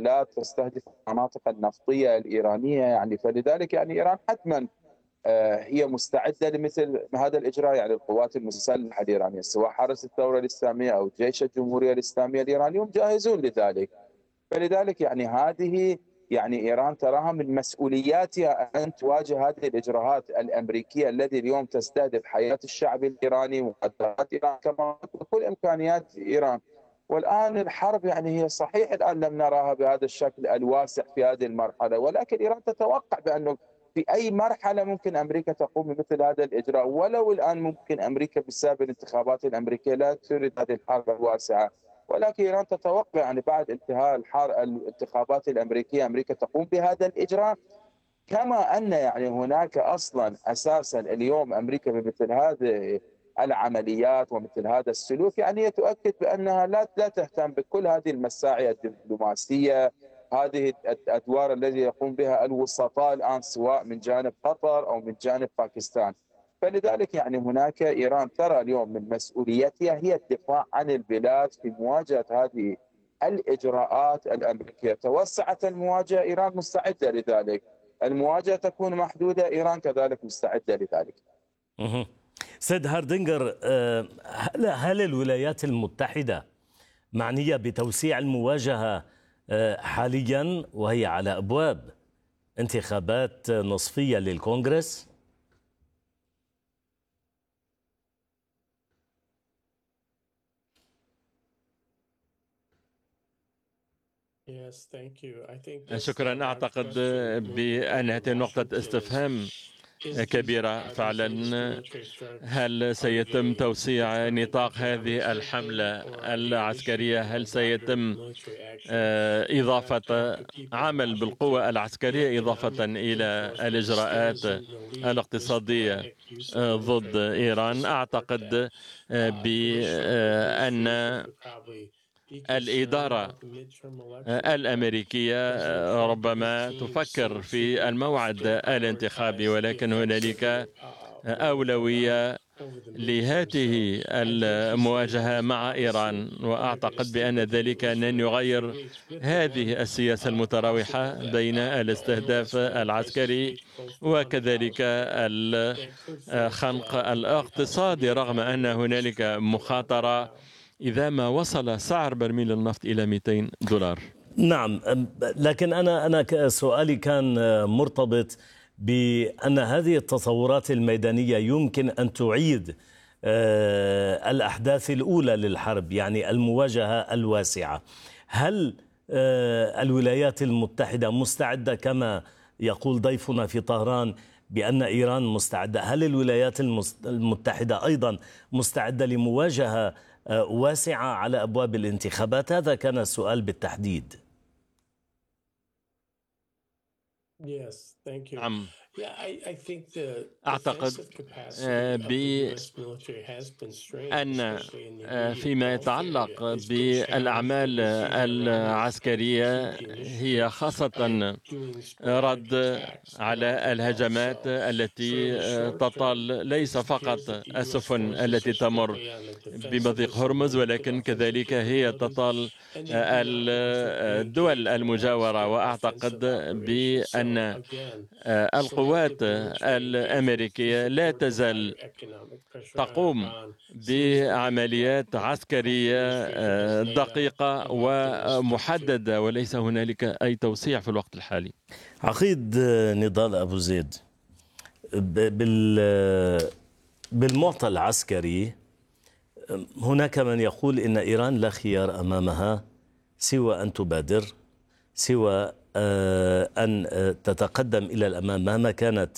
لا تستهدف المناطق النفطية الإيرانية، يعني فلذلك يعني إيران حتما هي مستعدة لمثل هذا الإجراء. يعني القوات المسلحة الإيرانية سواء حرس الثورة الإسلامية أو جيش الجمهورية الإسلامية الإيراني هم جاهزون لذلك. فلذلك يعني هذه يعني إيران تراها من مسؤولياتها أن تواجه هذه الإجراءات الأمريكية التي اليوم تستهدف حياة الشعب الإيراني ومقدرات إيران كما وكل إمكانيات إيران. والآن الحرب يعني هي صحيح الآن لم نراها بهذا الشكل الواسع في هذه المرحلة، ولكن إيران تتوقع بأنه في أي مرحلة ممكن أمريكا تقوم بمثل هذا الإجراء، ولو الآن ممكن أمريكا بسبب الانتخابات الأمريكية لا تريد هذه الحرب الواسعة، ولكن إيران تتوقع يعني بعد انتهاء الانتخابات الأمريكية أمريكا تقوم بهذا الإجراء. كما أن يعني هناك أصلا أساسا اليوم أمريكا بمثل هذه العمليات ومثل هذا السلوك يعني هي تؤكد بأنها لا تهتم بكل هذه المساعي الدبلوماسية، هذه الأدوار التي يقوم بها الوسطاء الآن سواء من جانب قطر أو من جانب باكستان. فلذلك يعني هناك إيران ترى اليوم من مسؤوليتها هي الدفاع عن البلاد في مواجهة هذه الإجراءات الأمريكية. توسعت المواجهة إيران مستعدة لذلك، المواجهة تكون محدودة إيران كذلك مستعدة لذلك. سيد هاردنجر، هل الولايات المتحدة معنية بتوسيع المواجهة حاليا وهي على أبواب انتخابات نصفية للكونغرس؟ شكرا. أعتقد بأن هذه نقطة استفهام كبيرة فعلا. هل سيتم توسيع نطاق هذه الحملة العسكرية؟ هل سيتم إضافة عمل بالقوة العسكرية إضافة إلى الإجراءات الاقتصادية ضد إيران؟ أعتقد بأن الإدارة الأمريكية ربما تفكر في الموعد الانتخابي، ولكن هنالك أولوية لهذه المواجهة مع إيران، وأعتقد بأن ذلك لن يغير هذه السياسة المتراوحة بين الاستهداف العسكري وكذلك الخنق الاقتصادي، رغم أن هنالك مخاطرة إذا ما وصل سعر برميل النفط إلى $200. نعم، لكن أنا سؤالي كان مرتبط بأن هذه التصورات الميدانية يمكن أن تعيد الأحداث الأولى للحرب، يعني المواجهة الواسعة. هل الولايات المتحدة مستعدة كما يقول ضيفنا في طهران بأن إيران مستعدة؟ هل الولايات المتحدة أيضا مستعدة لمواجهة واسعة على أبواب الانتخابات؟ هذا كان السؤال بالتحديد. نعم، أعتقد بأن فيما يتعلق بالأعمال العسكرية هي خاصة رد على الهجمات التي تطال ليس فقط السفن التي تمر بمضيق هرمز، ولكن كذلك هي تطال الدول المجاورة. وأعتقد بأن القوات الأمريكية لا تزال تقوم بعمليات عسكرية دقيقة ومحددة، وليس هنالك أي توسيع في الوقت الحالي. عقيد نضال أبو زيد، بالمعطى العسكري هناك من يقول إن إيران لا خيار أمامها سوى أن تبادر، سوى أن تتقدم إلى الأمام مهما كانت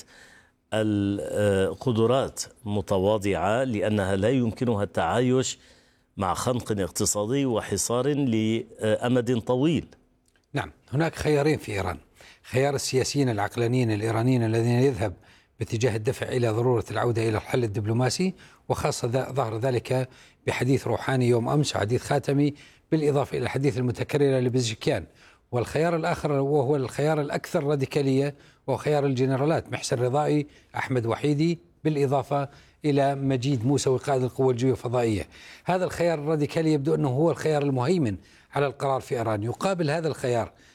القدرات متواضعة، لأنها لا يمكنها التعايش مع خنق اقتصادي وحصار لأمد طويل. نعم، هناك خيارين في إيران: خيار السياسيين العقلانيين الإيرانيين الذين يذهب باتجاه الدفع إلى ضرورة العودة إلى الحل الدبلوماسي، وخاصة ظهر ذلك بحديث روحاني يوم أمس، حديث خاتمي، بالإضافة إلى الحديث المتكرر لبزشكيان. والخيار الآخر وهو الخيار الأكثر راديكالية وهو خيار الجنرالات محسن رضائي، أحمد وحيدي، بالإضافة إلى مجيد موسوي قائد القوى الجوية الفضائية. هذا الخيار الراديكالي يبدو أنه هو الخيار المهيمن على القرار في إيران. يقابل هذا الخيار